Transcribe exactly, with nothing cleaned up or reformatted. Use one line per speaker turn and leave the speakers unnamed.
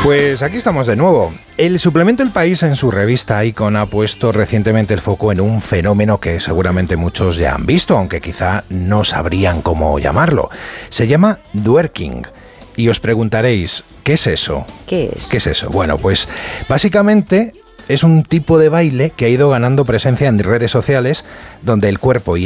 Pues aquí estamos de nuevo. El suplemento El País en su revista Icon ha puesto recientemente el foco en un fenómeno que seguramente muchos ya han visto, aunque quizá no sabrían cómo llamarlo. Se llama twerking. Y os preguntaréis, ¿qué es eso?
¿Qué es?
¿Qué es eso? Bueno, pues básicamente es un tipo de baile que ha ido ganando presencia en redes sociales donde el cuerpo y